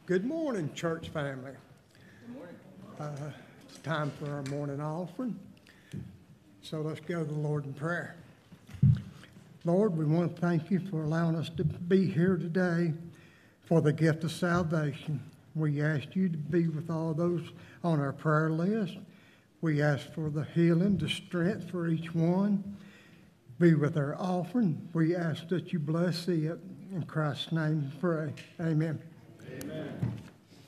Good morning, church family. Good morning. It's time for our morning offering. So let's go to the Lord in prayer. Lord, we want to thank you for allowing us to be here today for the gift of salvation. We ask you to be with all those on our prayer list. We ask for the healing, the strength for each one. Be with our offering. We ask that you bless it. In Christ's name we pray. Amen. Amen.